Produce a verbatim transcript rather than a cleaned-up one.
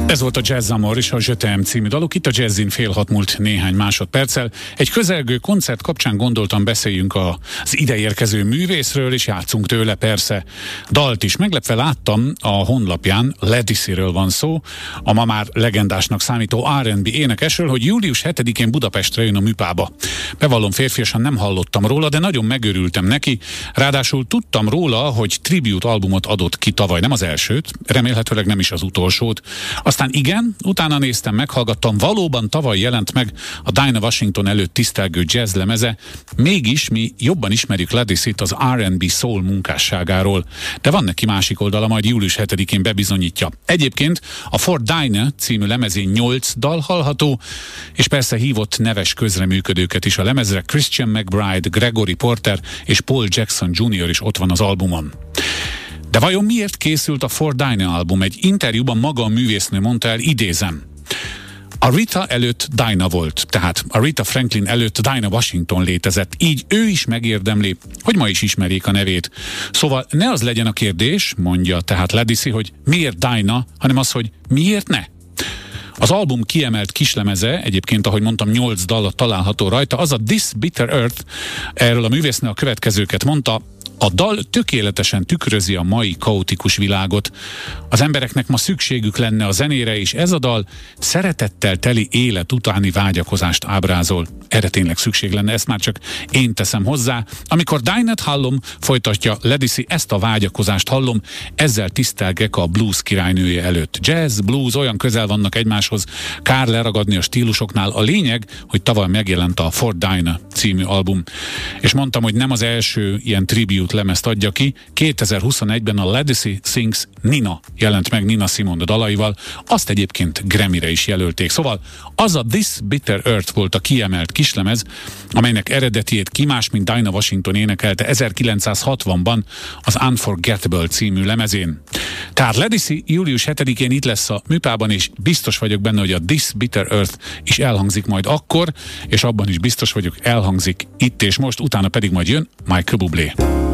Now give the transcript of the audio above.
Ez volt a Jazz Amor és a Je t'aime című daluk, itt a Jazzin fél hat múlt néhány másodperccel. Egy közelgő koncert kapcsán gondoltam, beszéljünk az ideérkező művészről, és játszunk tőle persze dalt is. Meglepve láttam a honlapján, Ledisi-ről van szó, a ma már legendásnak számító er and bé énekesről, hogy július hetedikén Budapestre jön a Műpába. Bevallom, férfiasan nem hallottam róla, de nagyon megörültem neki. Ráadásul tudtam róla, hogy tribute albumot adott ki tavaly, nem az elsőt, remélhetőleg nem is az utolsót. Aztán igen, utána néztem, meghallgattam, valóban tavaly jelent meg a Dinah Washington előtt tisztelgő jazz lemeze, mégis mi jobban ismerjük Ledisit az er and bé soul munkásságáról. De van neki másik oldala, majd július hetedikén bebizonyítja. Egyébként a For Dinah című lemezén nyolc dal hallható, és persze hívott neves közreműködőket is a lemezre, Christian McBride, Gregory Porter és Paul Jackson junior is ott van az albumon. De vajon miért készült a For Dinah album? Egy interjúban maga a művésznő mondta el, idézem: Aretha előtt Dinah volt, tehát Aretha Franklin előtt Dinah Washington létezett, így ő is megérdemli, hogy ma is ismerjék a nevét. Szóval ne az legyen a kérdés, mondja tehát Ledisi, hogy miért Dinah, hanem az, hogy miért ne? Az album kiemelt kislemeze, egyébként, ahogy mondtam, nyolc dal található rajta, az a This Bitter Earth. Erről a művésznő a következőket mondta: a dal tökéletesen tükrözi a mai kaotikus világot. Az embereknek ma szükségük lenne a zenére, és ez a dal szeretettel teli élet utáni vágyakozást ábrázol. Erre tényleg szükség lenne, ezt már csak én teszem hozzá. Amikor Dinah-t hallom, folytatja Ledisi, ezt a vágyakozást hallom, ezzel tisztelgek a blues királynője előtt. Jazz, blues olyan közel vannak egymáshoz, kár leragadni a stílusoknál. A lényeg, hogy tavaly megjelent a For Dinah című album. És mondtam, hogy nem az első ilyen tribute lemezt adja ki. kétezer-huszonegyben a Ledisi Sings Nina jelent meg Nina Simone dalaival, azt egyébként Grammy-re is jelölték. Szóval az a This Bitter Earth volt a kiemelt kislemez, amelynek eredetiét ki más, mint Dinah Washington énekelte ezerkilencszázhatvanban az Unforgettable című lemezén. Tehát Ledisi július hetedikén itt lesz a Műpában, és biztos vagyok benne, hogy a This Bitter Earth is elhangzik majd akkor, és abban is biztos vagyok, elhangzik itt és most, utána pedig majd jön Michael Bublé.